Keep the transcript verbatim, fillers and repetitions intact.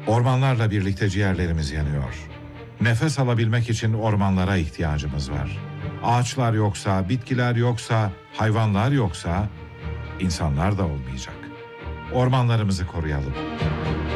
Ormanlarla birlikte ciğerlerimiz yanıyor. Nefes alabilmek için ormanlara ihtiyacımız var. Ağaçlar yoksa, bitkiler yoksa, hayvanlar yoksa insanlar da olmayacak. Ormanlarımızı koruyalım.